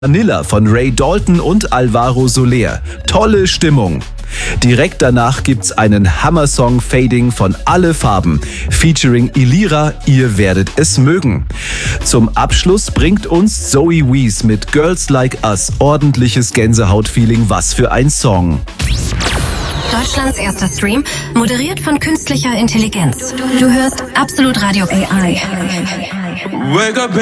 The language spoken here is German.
Vanilla von Ray Dalton und Alvaro Soler. Tolle Stimmung. Direkt danach gibt's einen Hammer-Song Fading von Alle Farben, featuring Ilira, ihr werdet es mögen. Zum Abschluss bringt uns Zoe Wees mit Girls Like Us ordentliches Gänsehaut-Feeling, was für ein Song. Deutschlands erster Stream, moderiert von künstlicher Intelligenz. Du hörst Absolut Radio AI.